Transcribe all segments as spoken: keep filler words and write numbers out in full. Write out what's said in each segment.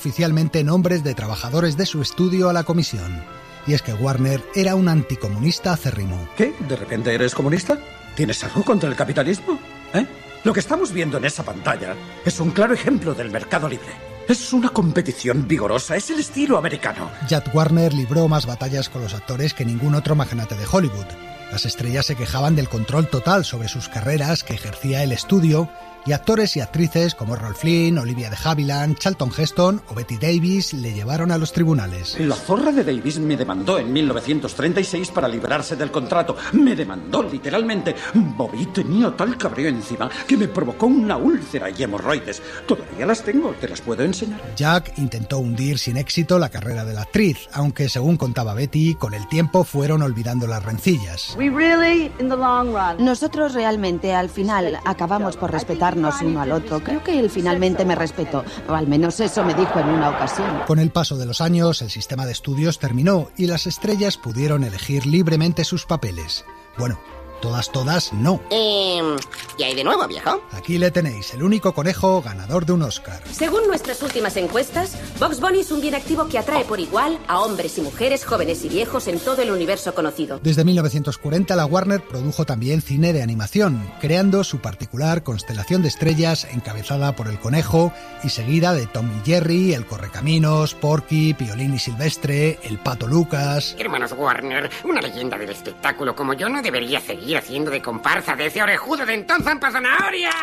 oficialmente nombres de trabajadores de su estudio a la comisión. Y es que Warner era un anticomunista acérrimo. ¿Qué? ¿De repente eres comunista? ¿Tienes algo contra el capitalismo? ¿Eh? Lo que estamos viendo en esa pantalla es un claro ejemplo del mercado libre. Es una competición vigorosa, es el estilo americano. Jack Warner libró más batallas con los actores que ningún otro magnate de Hollywood. Las estrellas se quejaban del control total sobre sus carreras que ejercía el estudio, y actores y actrices como Errol Flynn, Olivia de Havilland, Charlton Heston o Bette Davis le llevaron a los tribunales. La zorra de Davis me demandó en mil novecientos treinta y seis para librarse del contrato. Me demandó literalmente. Bobby tenía tal cabreo encima que me provocó una úlcera y hemorroides. Todavía las tengo, te las puedo enseñar. Jack intentó hundir sin éxito la carrera de la actriz, aunque según contaba Betty, con el tiempo fueron olvidando las rencillas. Nosotros realmente al final acabamos por respetar uno al otro. Creo que él finalmente me respetó, o al menos eso me dijo en una ocasión. Con el paso de los años, el sistema de estudios terminó y las estrellas pudieron elegir libremente sus papeles. Bueno, todas, todas, no. Eh, ¿Y hay de nuevo, viejo? Aquí le tenéis, el único conejo ganador de un Oscar. Según nuestras últimas encuestas, Bugs Bunny es un bien activo que atrae por igual a hombres y mujeres, jóvenes y viejos en todo el universo conocido. Desde mil novecientos cuarenta, la Warner produjo también cine de animación, creando su particular constelación de estrellas encabezada por el conejo y seguida de Tom y Jerry, el Correcaminos, Porky, Piolín y Silvestre, el Pato Lucas. Hermanos Warner, una leyenda del espectáculo como yo no debería seguir haciendo de comparsa de ese orejudo de entonces para zanahorias.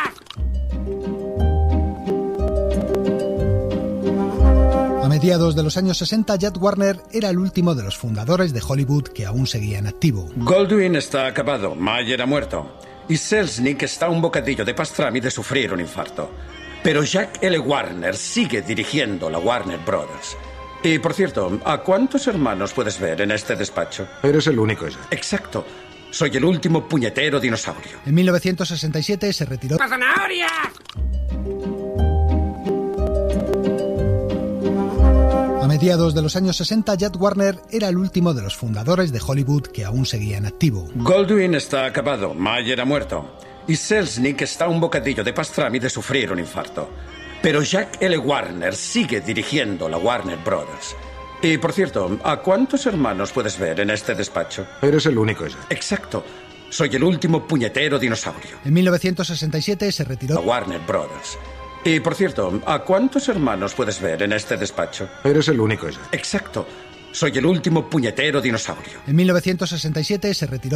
A mediados de los años sesenta, Jack Warner era el último de los fundadores de Hollywood que aún seguía en activo. Goldwyn está acabado, Mayer ha muerto y Selznick está a un bocadillo de pastrami de sufrir un infarto. Pero Jack L. Warner sigue dirigiendo la Warner Brothers. Y, por cierto, ¿a cuántos hermanos puedes ver en este despacho? Eres el único, Jack. Exacto. Soy el último puñetero dinosaurio. En mil novecientos sesenta y siete se retiró... ¡Pa zanahorias! A mediados de los años sesenta, Jack Warner era el último de los fundadores de Hollywood que aún seguía en activo. Goldwyn está acabado, Mayer ha muerto y Selznick está a un bocadillo de pastrami de sufrir un infarto. Pero Jack L. Warner sigue dirigiendo la Warner Brothers. Y, por cierto, ¿a cuántos hermanos puedes ver en este despacho? Eres el único, Jack. Exacto. Soy el último puñetero dinosaurio. En mil novecientos sesenta y siete se retiró... La Warner Brothers. Y, por cierto, ¿a cuántos hermanos puedes ver en este despacho? Eres el único, Jack. Exacto. Soy el último puñetero dinosaurio. En mil novecientos sesenta y siete se retiró...